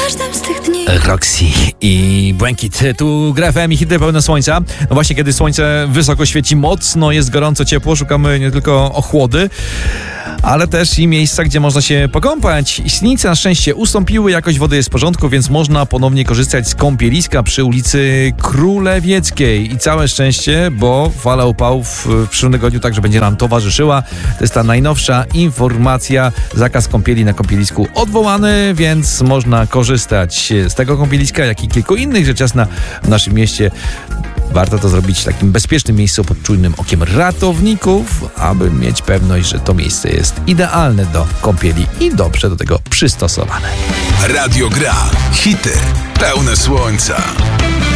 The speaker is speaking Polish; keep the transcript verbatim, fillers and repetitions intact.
każdym z tych dni. Roxy i Błękit. Tu gra F M i hity pełne słońca. No właśnie, kiedy słońce wysoko świeci, mocno jest gorąco, ciepło, szukamy nie tylko ochłody, ale też i miejsca, gdzie można się pokąpać. Istnice na szczęście ustąpiły, jakość wody jest w porządku, więc można ponownie korzystać z kąpieliska przy ulicy Królewieckiej. I całe szczęście, bo fala upałów w przyszłym tygodniu także będzie nam towarzyszyła. To jest ta najnowsza informacja. Zakaz kąpieli na kąpielisku odwołany, więc można korzystać z tego kąpieliska, jak i kilku innych rzeczy na w naszym mieście. Warto to zrobić w takim bezpiecznym miejscu pod czujnym okiem ratowników, aby mieć pewność, że to miejsce jest idealne do kąpieli i dobrze do tego przystosowane. Radio Gra. Hity pełne słońca.